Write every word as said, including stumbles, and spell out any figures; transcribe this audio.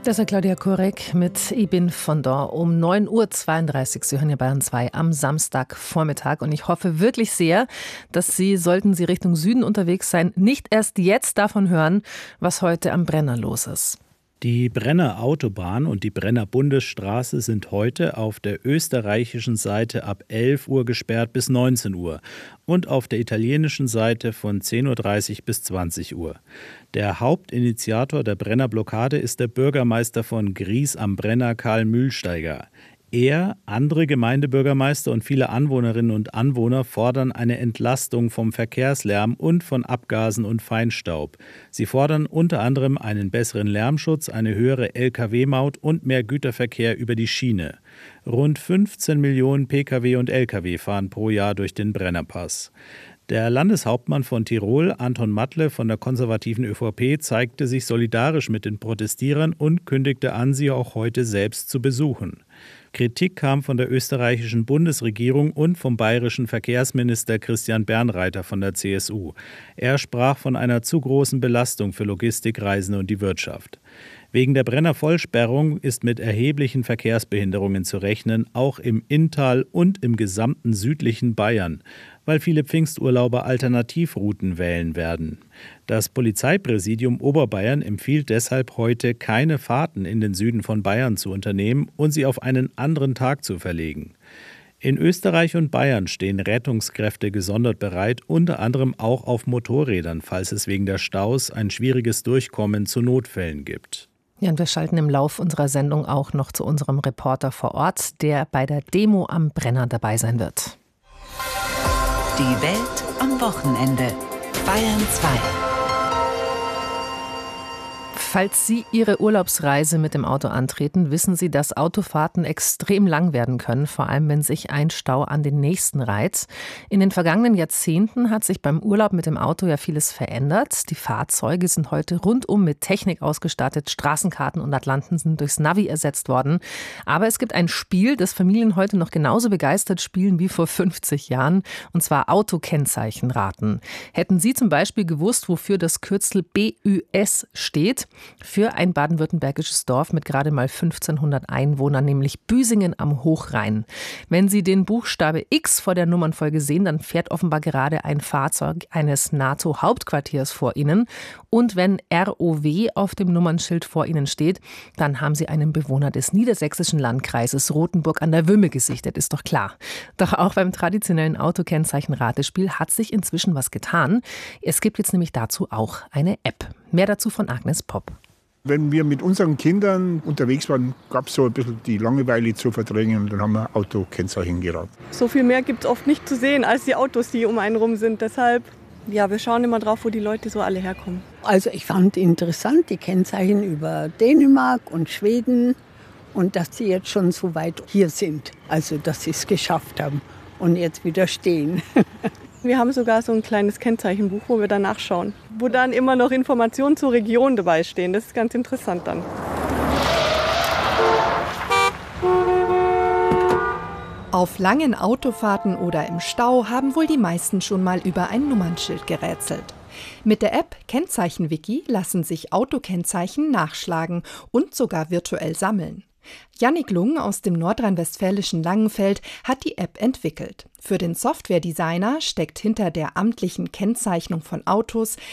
Das ist Claudia Kurek mit Ich bin von da um neun Uhr zweiunddreißig. Sie hören ja Bayern zwei am Samstagvormittag. Und ich hoffe wirklich sehr, dass Sie, sollten Sie Richtung Süden unterwegs sein, nicht erst jetzt davon hören, was heute am Brenner los ist. Die Brenner Autobahn und die Brenner Bundesstraße sind heute auf der österreichischen Seite ab elf Uhr gesperrt bis neunzehn Uhr und auf der italienischen Seite von zehn Uhr dreißig bis zwanzig Uhr. Der Hauptinitiator der Brenner Blockade ist der Bürgermeister von Gries am Brenner, Karl Mühlsteiger. Er, andere Gemeindebürgermeister und viele Anwohnerinnen und Anwohner fordern eine Entlastung vom Verkehrslärm und von Abgasen und Feinstaub. Sie fordern unter anderem einen besseren Lärmschutz, eine höhere L K W-Maut und mehr Güterverkehr über die Schiene. Rund fünfzehn Millionen P K W und L K W fahren pro Jahr durch den Brennerpass. Der Landeshauptmann von Tirol, Anton Matle von der konservativen ÖVP, zeigte sich solidarisch mit den Protestierern und kündigte an, sie auch heute selbst zu besuchen. Kritik kam von der österreichischen Bundesregierung und vom bayerischen Verkehrsminister Christian Bernreiter von der C S U. Er sprach von einer zu großen Belastung für Logistikreisende und die Wirtschaft. Wegen der Brenner Vollsperrung ist mit erheblichen Verkehrsbehinderungen zu rechnen, auch im Inntal und im gesamten südlichen Bayern, weil viele Pfingsturlauber Alternativrouten wählen werden. Das Polizeipräsidium Oberbayern empfiehlt deshalb heute, keine Fahrten in den Süden von Bayern zu unternehmen und sie auf einen anderen Tag zu verlegen. In Österreich und Bayern stehen Rettungskräfte gesondert bereit, unter anderem auch auf Motorrädern, falls es wegen der Staus ein schwieriges Durchkommen zu Notfällen gibt. Ja, und wir schalten im Lauf unserer Sendung auch noch zu unserem Reporter vor Ort, der bei der Demo am Brenner dabei sein wird. Die Welt am Wochenende. Bayern zwei. Falls Sie Ihre Urlaubsreise mit dem Auto antreten, wissen Sie, dass Autofahrten extrem lang werden können, vor allem wenn sich ein Stau an den nächsten reiht. In den vergangenen Jahrzehnten hat sich beim Urlaub mit dem Auto ja vieles verändert. Die Fahrzeuge sind heute rundum mit Technik ausgestattet, Straßenkarten und Atlanten sind durchs Navi ersetzt worden. Aber es gibt ein Spiel, das Familien heute noch genauso begeistert spielen wie vor fünfzig Jahren, und zwar Autokennzeichenraten. Hätten Sie zum Beispiel gewusst, wofür das Kürzel B Ü S steht? Für ein baden-württembergisches Dorf mit gerade mal fünfzehnhundert Einwohnern, nämlich Büsingen am Hochrhein. Wenn Sie den Buchstabe X vor der Nummernfolge sehen, dann fährt offenbar gerade ein Fahrzeug eines NATO-Hauptquartiers vor Ihnen. Und wenn R O W auf dem Nummernschild vor Ihnen steht, dann haben Sie einen Bewohner des niedersächsischen Landkreises Rothenburg an der Wümme gesichtet, ist doch klar. Doch auch beim traditionellen Autokennzeichen-Ratespiel hat sich inzwischen was getan. Es gibt jetzt nämlich dazu auch eine App. Mehr dazu von Agnes Popp. Wenn wir mit unseren Kindern unterwegs waren, gab es so ein bisschen die Langeweile zu verdrängen und dann haben wir Autokennzeichen geraten. So viel mehr gibt es oft nicht zu sehen als die Autos, die um einen rum sind. Deshalb, ja, wir schauen immer drauf, wo die Leute so alle herkommen. Also ich fand interessant die Kennzeichen über Dänemark und Schweden und dass sie jetzt schon so weit hier sind. Also dass sie es geschafft haben und jetzt wieder stehen. Wir haben sogar so ein kleines Kennzeichenbuch, wo wir dann nachschauen, wo dann immer noch Informationen zur Region dabei stehen. Das ist ganz interessant dann. Auf langen Autofahrten oder im Stau haben wohl die meisten schon mal über ein Nummernschild gerätselt. Mit der App Kennzeichenwiki lassen sich Autokennzeichen nachschlagen und sogar virtuell sammeln. Jannik Lung aus dem nordrhein-westfälischen Langenfeld hat die App entwickelt. Für den Softwaredesigner steckt hinter der amtlichen Kennzeichnung von Autos